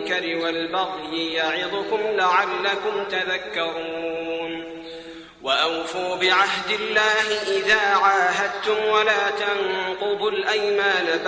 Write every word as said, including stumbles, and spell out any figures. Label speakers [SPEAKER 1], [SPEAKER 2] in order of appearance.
[SPEAKER 1] المنكر والبغي يعظكم لعلكم تذكرون وأوفوا بعهد الله إذا عاهدتم ولا تنقضوا الأيمان